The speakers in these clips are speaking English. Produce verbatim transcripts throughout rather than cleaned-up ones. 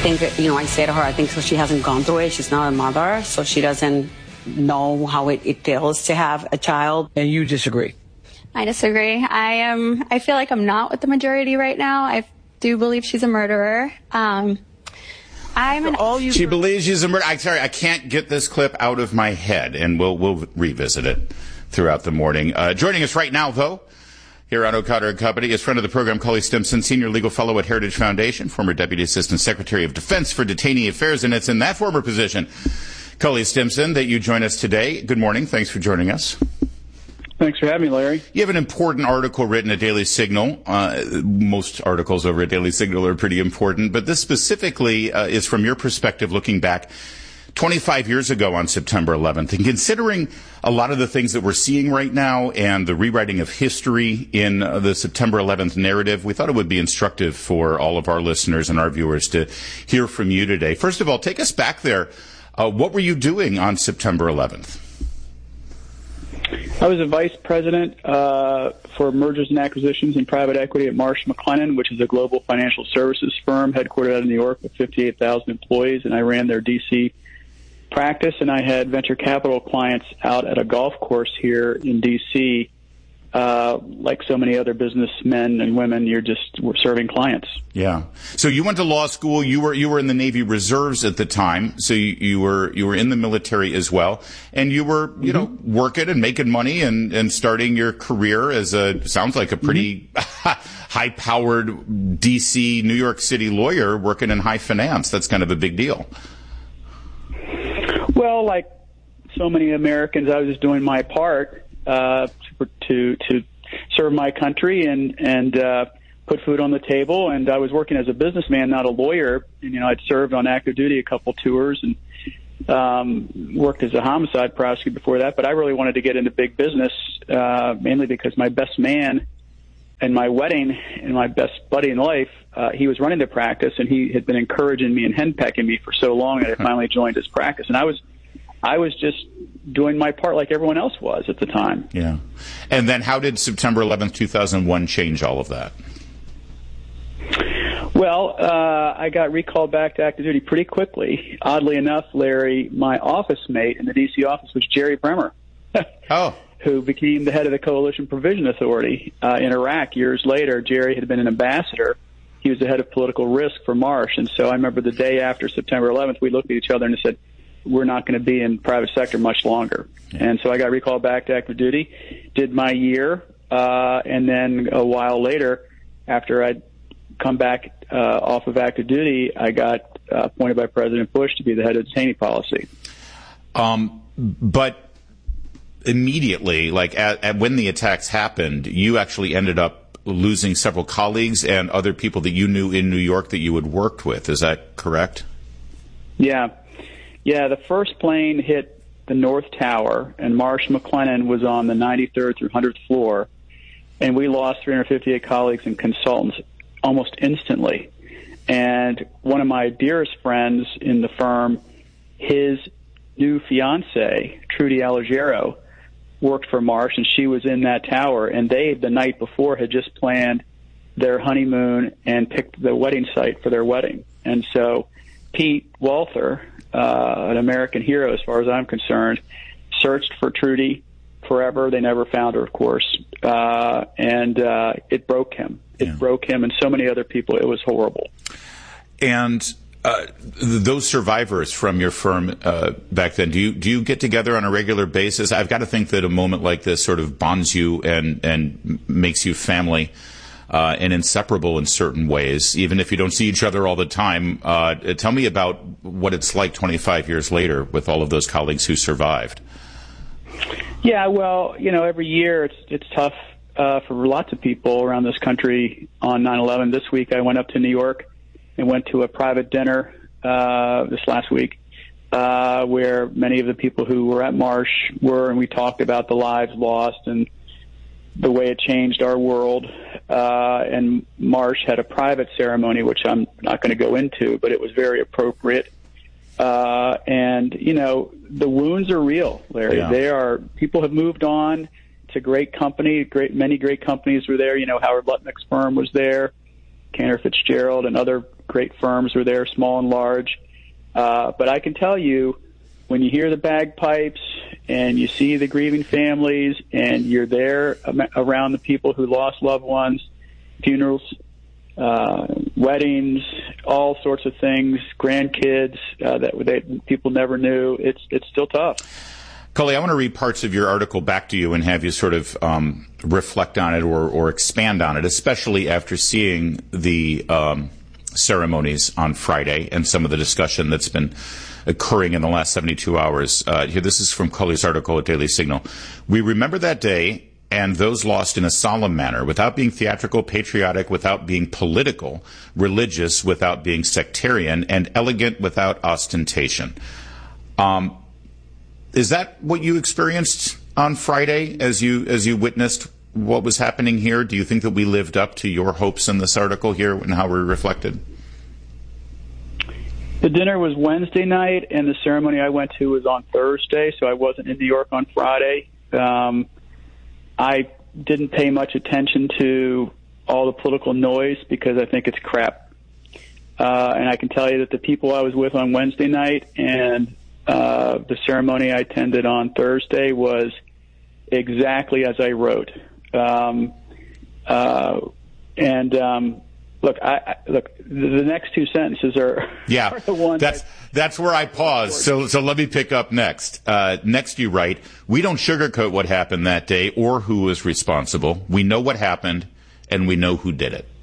think, you know, I say to her, I think so she hasn't gone through it. She's not a mother, so she doesn't know how it, it feels to have a child. And you disagree? I disagree. I am. I feel like I'm not with the majority right now. I do believe she's a murderer. Um, I'm an. All you she believes she's a murderer. I'm sorry, I can't get this clip out of my head, and we'll we'll revisit it throughout the morning. Uh, joining us right now, though, here on O'Connor and Company, is friend of the program, Cully Stimson, Senior Legal Fellow at Heritage Foundation, former Deputy Assistant Secretary of Defense for Detainee Affairs, and it's in that former position, Cully Stimson, that you join us today. Good morning. Thanks for joining us. Thanks for having me, Larry. You have an important article written at Daily Signal. Uh, most articles over at Daily Signal are pretty important, but this specifically uh, is from your perspective looking back twenty-five years ago on September eleventh. And considering a lot of the things that we're seeing right now and the rewriting of history in uh, the September eleventh narrative, we thought it would be instructive for all of our listeners and our viewers to hear from you today. First of all, take us back there. Uh, what were you doing on September eleventh? I was a vice president uh, for mergers and acquisitions and private equity at Marsh McLennan, which is a global financial services firm headquartered out of New York with fifty-eight thousand employees, and I ran their D C practice, and I had venture capital clients out at a golf course here in D C Uh, like so many other businessmen and women, you're just we're serving clients. Yeah. So you went to law school. You were you were in the Navy Reserves at the time. So you, you were you were in the military as well, and you were you mm-hmm. know working and making money and, and starting your career as a sounds like a pretty mm-hmm. high-powered D C New York City lawyer working in high finance. That's kind of a big deal. Well, like so many Americans, I was just doing my part. Uh, to to serve my country and and uh, put food on the table. And I was working as a businessman, not a lawyer. And, you know, I'd served on active duty a couple tours and um, worked as a homicide prosecutor before that. But I really wanted to get into big business, uh, mainly because my best man and my wedding and my best buddy in life, uh, he was running the practice, and he had been encouraging me and henpecking me for so long that I finally joined his practice. And I was I was just doing my part like everyone else was at the time. Yeah. And then how did September eleventh, two thousand one change all of that? Well, uh, I got recalled back to active duty pretty quickly. Oddly enough, Larry, my office mate in the D C office was Jerry Bremer. Oh. Who became the head of the Coalition Provision Authority uh, in Iraq years later. Jerry had been an ambassador. He was the head of political risk for Marsh. And so I remember the day after September eleventh, we looked at each other and said, we're not going to be in private sector much longer. Yeah. And so I got recalled back to active duty, did my year, uh, and then a while later, after I'd come back uh, off of active duty, I got uh, appointed by President Bush to be the head of detainee policy. Um, but immediately, like at, at when the attacks happened, you actually ended up losing several colleagues and other people that you knew in New York that you had worked with. Is that correct? Yeah. Yeah, the first plane hit the North Tower, and Marsh McLennan was on the ninety-third through one hundredth floor, and we lost three hundred fifty-eight colleagues and consultants almost instantly. And one of my dearest friends in the firm, his new fiancée, Trudy Allegero, worked for Marsh, and she was in that tower, and they, the night before, had just planned their honeymoon and picked the wedding site for their wedding. And so Pete Walther, Uh, an American hero as far as I'm concerned, searched for Trudy forever. They never found her, of course. Uh, and uh, it broke him. It yeah. broke him and so many other people. It was horrible. And uh, those survivors from your firm uh, back then, do you do you get together on a regular basis? I've got to think that a moment like this sort of bonds you and, and makes you family. Uh, and inseparable in certain ways, even if you don't see each other all the time. Uh, tell me about what it's like twenty-five years later with all of those colleagues who survived. Yeah, well, you know, every year it's it's tough uh, for lots of people around this country on nine eleven. This week I went up to New York and went to a private dinner uh, this last week uh, where many of the people who were at Marsh were, and we talked about the lives lost and the way it changed our world. Uh, and Marsh had a private ceremony, which I'm not going to go into, but it was very appropriate. Uh, and, you know, the wounds are real, Larry. Yeah. They are, people have moved on to great company. Great, many great companies were there. You know, Howard Lutnick's firm was there, Cantor Fitzgerald and other great firms were there, small and large. Uh, but I can tell you, when you hear the bagpipes and you see the grieving families and you're there around the people who lost loved ones, funerals, uh, weddings, all sorts of things, grandkids uh, that they, people never knew, it's it's still tough. Cully, I want to read parts of your article back to you and have you sort of um, reflect on it or, or expand on it, especially after seeing the um, ceremonies on Friday and some of the discussion that's been occurring in the last seventy-two hours. Uh, here, this is from Cully's article at Daily Signal. We remember that day and those lost in a solemn manner, without being theatrical, patriotic, without being political, religious, without being sectarian, and elegant without ostentation. Um, is that what you experienced on Friday as you as you witnessed what was happening here? Do you think that we lived up to your hopes in this article here and how we reflected? The dinner was Wednesday night, and the ceremony I went to was on Thursday, so I wasn't in New York on Friday. Um, I didn't pay much attention to all the political noise because I think it's crap. Uh, and I can tell you that the people I was with on Wednesday night and uh, the ceremony I attended on Thursday was exactly as I wrote. Um, uh, and um, look, I, I, look, the, the next two sentences are, yeah, are the ones. That's I, that's where I paused. So so let me pick up next. Uh, next, you write, "We don't sugarcoat what happened that day or who was responsible. We know what happened, and we know who did it."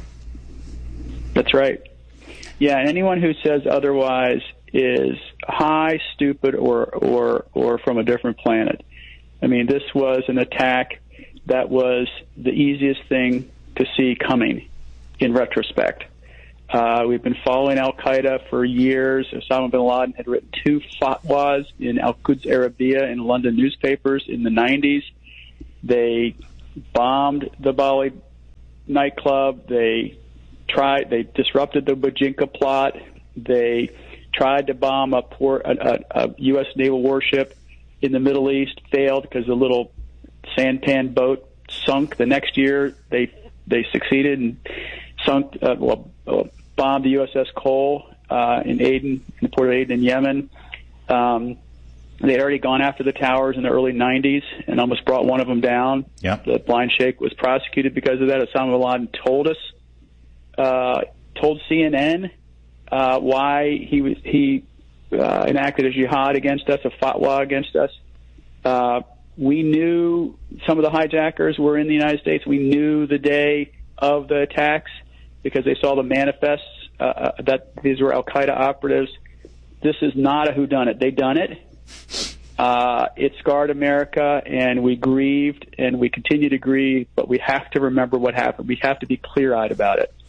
That's right. Yeah, and anyone who says otherwise is high, stupid, or or or from a different planet. I mean, this was an attack that was the easiest thing to see coming in retrospect. Uh, we've been following al-Qaeda for years. Osama bin Laden had written two fatwas in Al-Quds Arabiya in London newspapers in the nineties. They bombed the Bali nightclub. They tried. They disrupted the Bojinka plot. They tried to bomb a, port, a, a, a U S naval warship in the Middle East, failed because the little sampan boat sunk. The next year, they they succeeded and sunk, uh, well, uh, bombed the U S S Cole uh, in Aden, in the port of Aden in Yemen. Um, they had already gone after the towers in the early nineties and almost brought one of them down. Yeah. The blind sheikh was prosecuted because of that. Osama bin Laden told us, uh, told C N N uh, why he was he uh, enacted a jihad against us, a fatwa against us. Uh, we knew some of the hijackers were in the United States. We knew the day of the attacks because they saw the manifests uh, that these were al-Qaeda operatives. This is not a whodunit. They done it. Uh, it scarred America, and we grieved, and we continue to grieve, but we have to remember what happened. We have to be clear-eyed about it.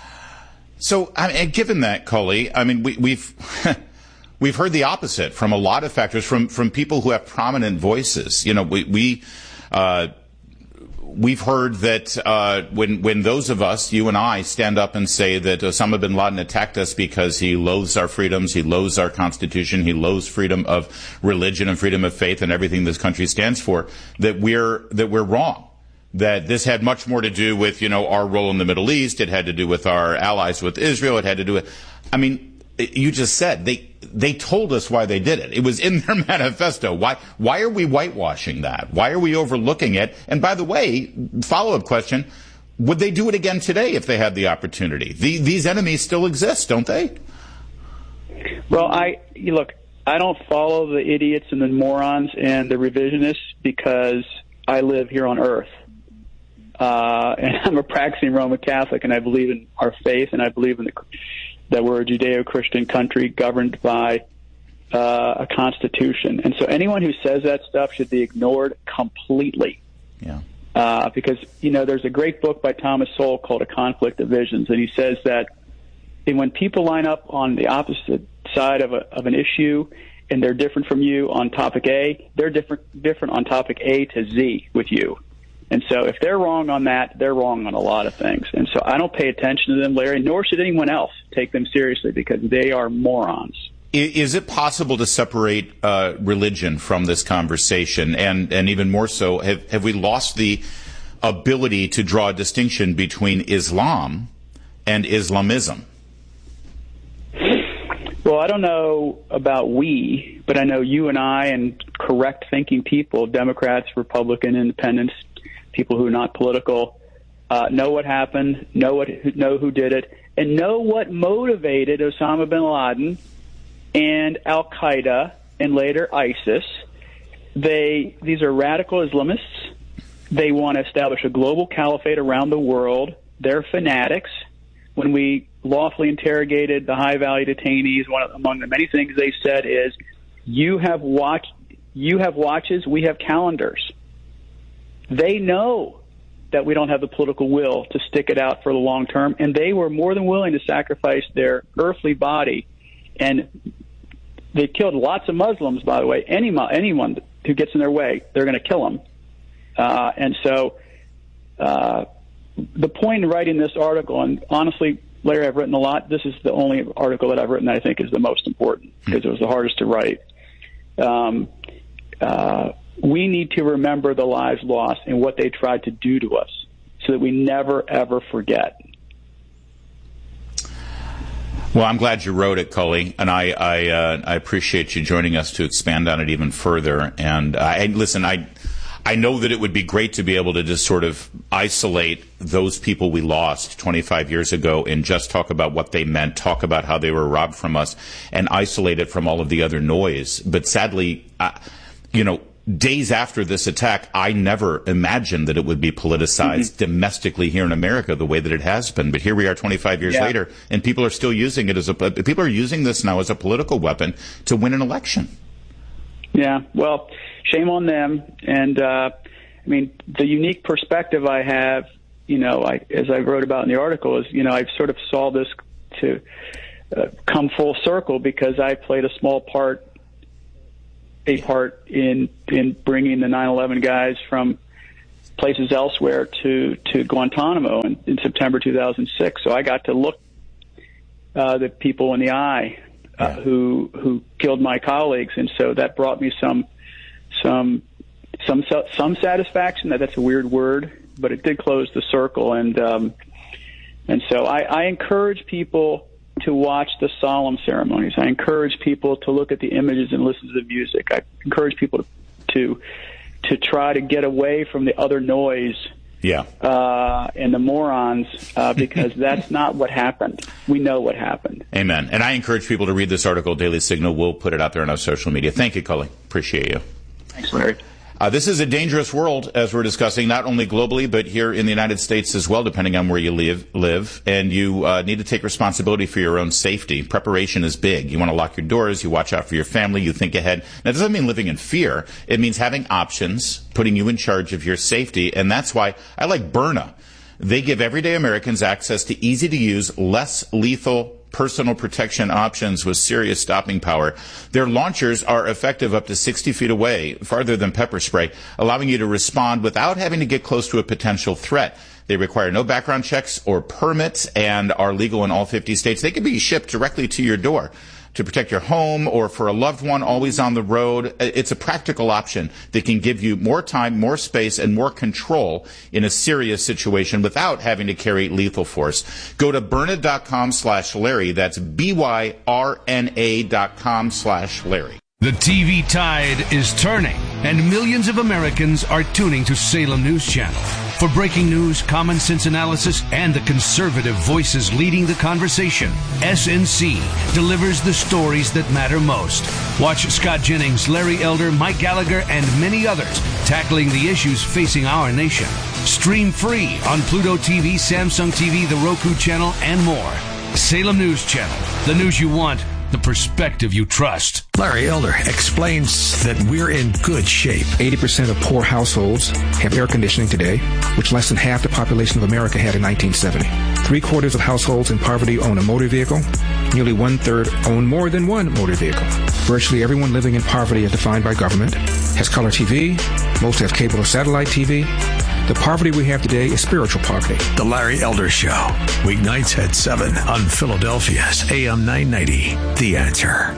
So, I mean, given that, Cully, I mean, we, we've we've heard the opposite from a lot of factors, from from people who have prominent voices. You know, we we uh, we've heard that uh, when when those of us, you and I, stand up and say that Osama bin Laden attacked us because he loathes our freedoms, he loathes our Constitution, he loathes freedom of religion and freedom of faith and everything this country stands for, that we're that we're wrong. That this had much more to do with, you know, our role in the Middle East. It had to do with our allies with Israel. It had to do with, I mean, you just said they they told us why they did it. It was in their manifesto. Why why are we whitewashing that? Why are we overlooking it? And by the way, follow-up question, would they do it again today if they had the opportunity? The, these enemies still exist, don't they? Well, I look, I don't follow the idiots and the morons and the revisionists because I live here on Earth. Uh, and I'm a practicing Roman Catholic, and I believe in our faith, and I believe in the, that we're a Judeo-Christian country governed by uh, a constitution. And so anyone who says that stuff should be ignored completely. Yeah. Uh, because, you know, there's a great book by Thomas Sowell called A Conflict of Visions, and he says that when people line up on the opposite side of, a, of an issue and they're different from you on topic A, they're different different on topic A to Z with you. And so if they're wrong on that, they're wrong on a lot of things. And so I don't pay attention to them, Larry, nor should anyone else take them seriously because they are morons. Is it possible to separate uh, religion from this conversation? And, and even more so, have, have we lost the ability to draw a distinction between Islam and Islamism? Well, I don't know about we, but I know you and I and correct-thinking people, Democrats, Republican, Independents, people who are not political, uh, know what happened, know what, know who did it, and know what motivated Osama bin Laden and Al-Qaeda and later ISIS. They these are radical Islamists. They want to establish a global caliphate around the world. They're fanatics. When we lawfully interrogated the high-value detainees, one of, among the many things they said is, "You have watch, you have watches, we have calendars." They know that we don't have the political will to stick it out for the long term, and they were more than willing to sacrifice their earthly body. And they killed lots of Muslims, by the way. Any anyone who gets in their way, they're going to kill them. Uh, and so, uh, the point in writing this article, and honestly, Larry, I've written a lot. This is the only article that I've written that I think is the most important because it was the hardest to write. Um, uh, we need to remember the lives lost and what they tried to do to us so that we never, ever forget. Well, I'm glad you wrote it, Cully, and I I, uh, I appreciate you joining us to expand on it even further. And uh, I, listen, I I know that it would be great to be able to just sort of isolate those people we lost twenty-five years ago and just talk about what they meant, talk about how they were robbed from us, and isolate it from all of the other noise. But sadly, uh, you know, days after this attack, I never imagined that it would be politicized mm-hmm. domestically here in America the way that it has been. But here we are twenty-five years yeah. later, and people are still using it as a people are using this now as a political weapon to win an election. Yeah, well, shame on them. And uh, I mean, the unique perspective I have, you know, I, as I wrote about in the article, is you know I sort of saw this to uh, come full circle because I played a small part. a part in in bringing the nine eleven guys from places elsewhere to, to Guantanamo in, in September two thousand six. So I got to look uh, the people in the eye uh, yeah. who who killed my colleagues, and so that brought me some some some some satisfaction. That that's a weird word, but it did close the circle, and um, and so I, I encourage people to watch the solemn ceremonies. I encourage people to look at the images and listen to the music. I encourage people to to, to try to get away from the other noise yeah. uh, and the morons uh, because that's not what happened. We know what happened. Amen. And I encourage people to read this article, Daily Signal. We'll put it out there on our social media. Thank you, Cully. Appreciate you. Thanks, Larry. Uh, this is a dangerous world, as we're discussing, not only globally, but here in the United States as well, depending on where you live. live. And you uh, need to take responsibility for your own safety. Preparation is big. You want to lock your doors. You watch out for your family. You think ahead. That doesn't mean living in fear. It means having options, putting you in charge of your safety. And that's why I like Byrna. They give everyday Americans access to easy-to-use, less lethal personal protection options with serious stopping power. Their launchers are effective up to sixty feet away, farther than pepper spray, allowing you to respond without having to get close to a potential threat. They require no background checks or permits and are legal in all fifty states. They can be shipped directly to your door. To protect your home or for a loved one always on the road, it's a practical option that can give you more time, more space, and more control in a serious situation without having to carry lethal force. Go to Byrna.com slash Larry. That's B Y R N A dot com slash Larry. The T V tide is turning, and millions of Americans are tuning to Salem News Channel. For breaking news, common sense analysis, and the conservative voices leading the conversation, S N C delivers the stories that matter most. Watch Scott Jennings, Larry Elder, Mike Gallagher, and many others tackling the issues facing our nation. Stream free on Pluto T V, Samsung T V, the Roku channel, and more. Salem News Channel, the news you want, the perspective you trust. Larry Elder explains that we're in good shape. eighty percent of poor households have air conditioning today, which less than half the population of America had in nineteen seventy. Three quarters of households in poverty own a motor vehicle. Nearly one-third own more than one motor vehicle. Virtually everyone living in poverty as defined by government has color T V. Most have cable or satellite T V. The poverty we have today is spiritual poverty. The Larry Elder Show, weeknights at seven on Philadelphia's A M nine ninety, The Answer.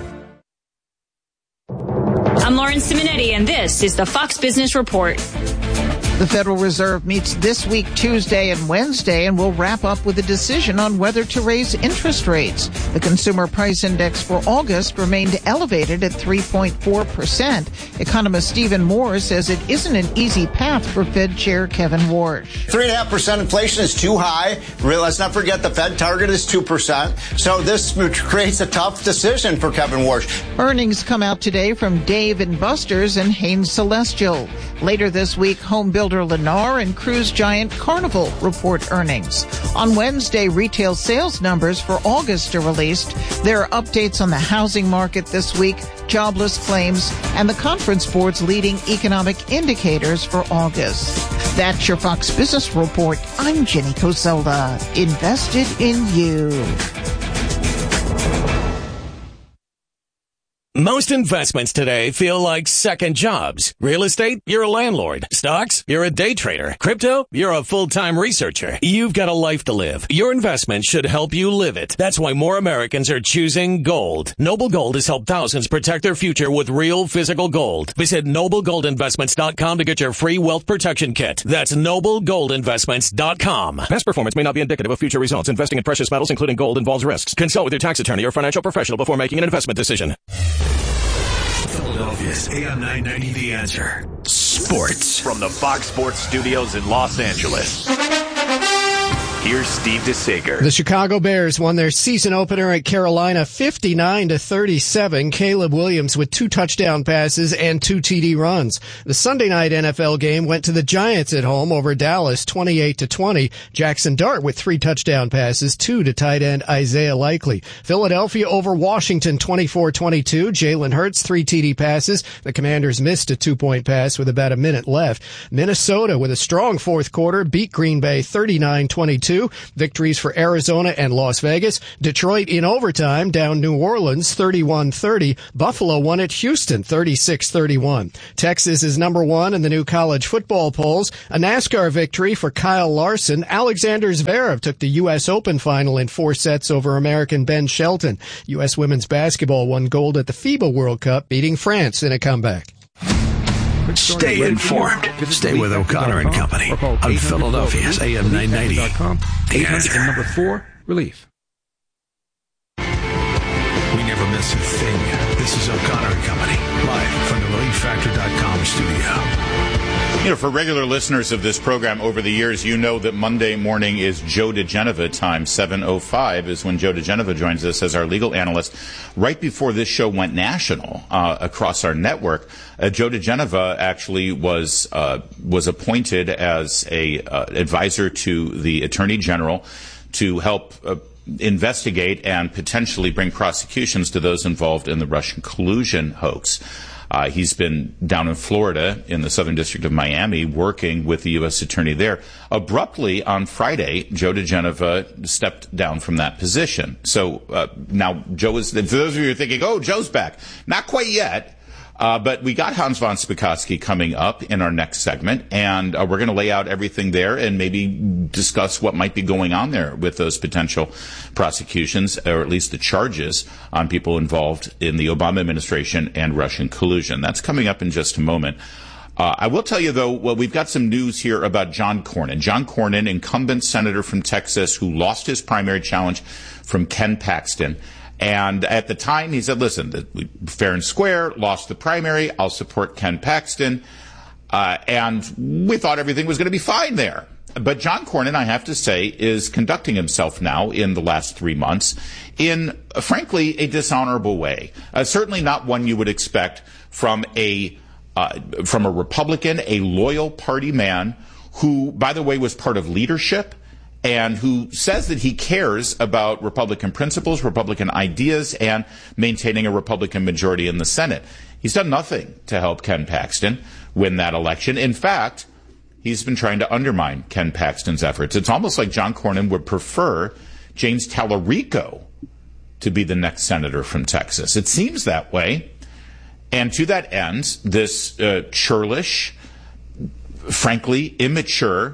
I'm Lauren Simonetti, and this is the Fox Business Report. The Federal Reserve meets this week, Tuesday and Wednesday, and will wrap up with a decision on whether to raise interest rates. The Consumer Price Index for August remained elevated at three point four percent. Economist Stephen Moore says it isn't an easy path for Fed Chair Kevin Warsh. three point five percent inflation is too high. Let's not forget the Fed target is two percent. So this creates a tough decision for Kevin Warsh. Earnings come out today from Dave and Buster's and Hanes Celestial. Later this week, home builder Lennar and cruise giant Carnival report earnings. On Wednesday, retail sales numbers for August are released. There are updates on the housing market this week, jobless claims, and the Conference Board's leading economic indicators for August. That's your Fox Business Report. I'm Jenny Cosola. Invested in you. Most investments today feel like second jobs. Real estate, you're a landlord. Stocks, you're a day trader. Crypto, you're a full-time researcher. You've got a life to live. Your investment should help you live it. That's why more Americans are choosing gold. Noble Gold has helped thousands protect their future with real physical gold. Visit noble gold investments dot com to get your free wealth protection kit. That's noble gold investments dot com. Past performance may not be indicative of future results. Investing in precious metals, including gold, involves risks. Consult with your tax attorney or financial professional before making an investment decision. Philadelphia's A M nine ninety The Answer. Sports. From the Fox Sports Studios in Los Angeles. Here's Steve DeSager. The Chicago Bears won their season opener at Carolina fifty-nine to thirty-seven. Caleb Williams with two touchdown passes and two T D runs. The Sunday night N F L game went to the Giants at home over Dallas twenty-eight to twenty. Jackson Dart with three touchdown passes, two to tight end Isaiah Likely. Philadelphia over Washington twenty-four twenty-two. Jalen Hurts, three T D passes. The Commanders missed a two-point pass with about a minute left. Minnesota with a strong fourth quarter beat Green Bay thirty-nine twenty-two. Victories for Arizona and Las Vegas. Detroit in overtime down New Orleans thirty-one thirty. Buffalo won at Houston thirty-six thirty-one. Texas is number one in the new college football polls. A NASCAR victory for Kyle Larson. Alexander Zverev took the U S Open final in four sets over American Ben Shelton. U S women's basketball won gold at the FIBA World Cup, beating France in a comeback. Stay informed. Stay with O'Connor and Company on Philadelphia's A M nine ninety. The Answer. Number four, Relief. We never miss a thing. This is O'Connor and Company, live from the relief factor dot com studio. You know, for regular listeners of this program over the years, you know that Monday morning is Joe DeGenova time. seven oh five is when Joe DeGenova joins us as our legal analyst. Right before this show went national uh, across our network, uh, Joe DeGenova actually was uh, was appointed as a uh, advisor to the Attorney General to help uh, investigate and potentially bring prosecutions to those involved in the Russian collusion hoax. Uh, he's been down in Florida in the Southern District of Miami working with the U S attorney there. Abruptly on Friday, Joe DeGenova stepped down from that position. So uh, now Joe is, for those of you who are thinking, oh, Joe's back. Not quite yet. Uh, but we got Hans von Spakovsky coming up in our next segment, and uh, we're going to lay out everything there and maybe discuss what might be going on there with those potential prosecutions, or at least the charges on people involved in the Obama administration and Russian collusion. That's coming up in just a moment. Uh, I will tell you, though, well, we've got some news here about John Cornyn. John Cornyn, incumbent senator from Texas who lost his primary challenge from Ken Paxton. And at the time, he said, listen, fair and square, lost the primary, I'll support Ken Paxton. Uh, and we thought everything was going to be fine there. But John Cornyn, I have to say, is conducting himself now in the last three months in, uh, frankly, a dishonorable way. Uh, certainly not one you would expect from a uh, from a Republican, a loyal party man who, by the way, was part of leadership and who says that he cares about Republican principles, Republican ideas, and maintaining a Republican majority in the Senate. He's done nothing to help Ken Paxton win that election. In fact, he's been trying to undermine Ken Paxton's efforts. It's almost like John Cornyn would prefer James Tallarico to be the next senator from Texas. It seems that way. And to that end, this uh, churlish, frankly immature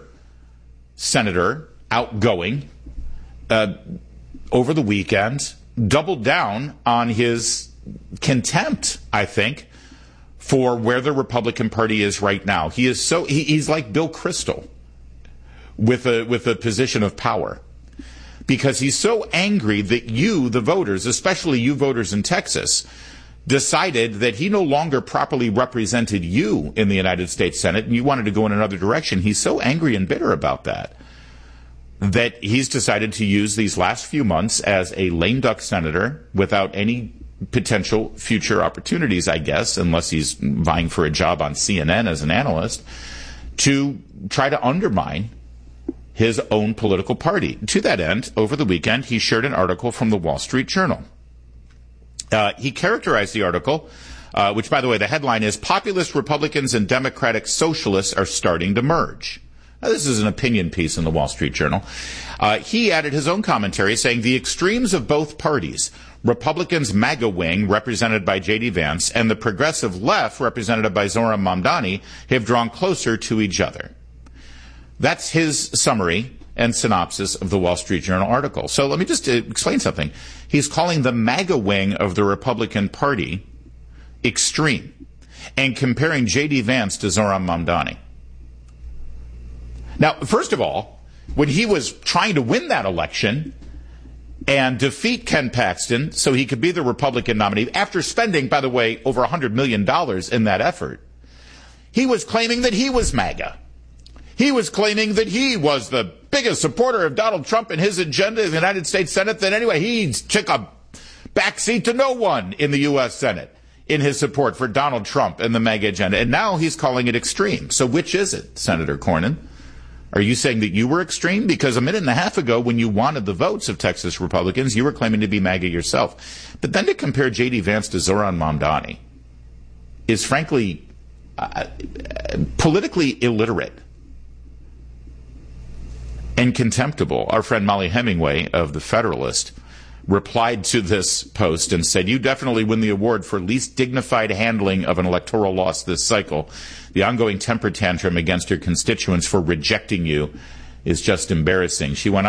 senator, outgoing, uh, over the weekend, doubled down on his contempt, I think, for where the Republican Party is right now. He is so he, he's like Bill Kristol with a with a position of power, because he's so angry that you, the voters, especially you voters in Texas, decided that he no longer properly represented you in the United States Senate and you wanted to go in another direction. He's so angry and bitter about that that he's decided to use these last few months as a lame duck senator without any potential future opportunities, I guess, unless he's vying for a job on C N N as an analyst, to try to undermine his own political party. To that end, over the weekend, he shared an article from the Wall Street Journal. Uh, he characterized the article, uh, which, by the way, the headline is "Populist Republicans and Democratic Socialists Are Starting to Merge." Now, this is an opinion piece in the Wall Street Journal. Uh, he added his own commentary saying the extremes of both parties, Republicans' MAGA wing, represented by J D. Vance, and the progressive left, represented by Zohran Mamdani, have drawn closer to each other. That's his summary and synopsis of the Wall Street Journal article. So let me just uh, explain something. He's calling the MAGA wing of the Republican Party extreme and comparing J D. Vance to Zohran Mamdani. Now, first of all, when he was trying to win that election and defeat Ken Paxton so he could be the Republican nominee, after spending, by the way, over one hundred million dollars in that effort, he was claiming that he was MAGA. He was claiming that he was the biggest supporter of Donald Trump and his agenda in the United States Senate. That anyway, he took a backseat to no one in the U S Senate in his support for Donald Trump and the MAGA agenda. And now he's calling it extreme. So which is it, Senator Cornyn? Are you saying that you were extreme? Because a minute and a half ago, when you wanted the votes of Texas Republicans, you were claiming to be MAGA yourself. But then to compare J D. Vance to Zohran Mamdani is frankly uh, politically illiterate and contemptible. Our friend Molly Hemingway of The Federalist replied to this post and said, "You definitely win the award for least dignified handling of an electoral loss this cycle. The ongoing temper tantrum against your constituents for rejecting you is just embarrassing." She went on